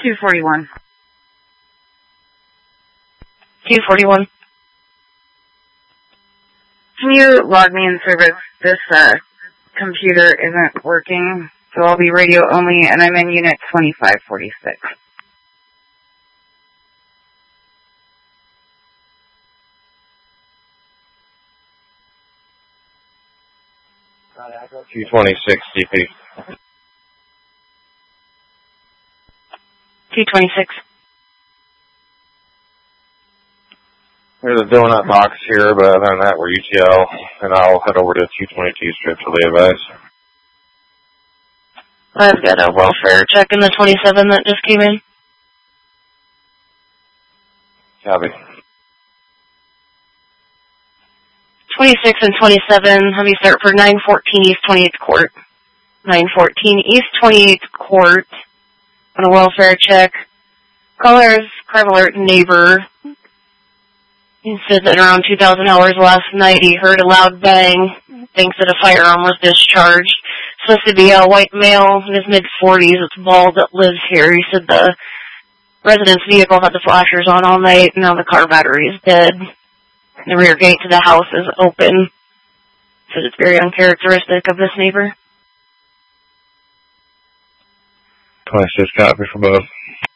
241. 241. Can you log me in service? This computer isn't working, so I'll be radio only, and I'm in unit 2546. $226 CP. 226. There's a donut box here, but other than that, we're UTL, and I'll head over to 222 strip till they advise. I've got a welfare check in the 27 that just came in. Copy. 26 and 27, have you start for 914 East 28th Court. 914 East 28th Court on a welfare check. Caller's crime alert neighbor. He said that around 2,000 hours last night he heard a loud bang. Thinks that a firearm was discharged. Supposed to be a white male in his mid-40s. It's bald that lives here. He said the resident's vehicle had the flashers on all night. Now the car battery is dead. The rear gate to the house is open. Said it's very uncharacteristic of this neighbor. 26 copy for both.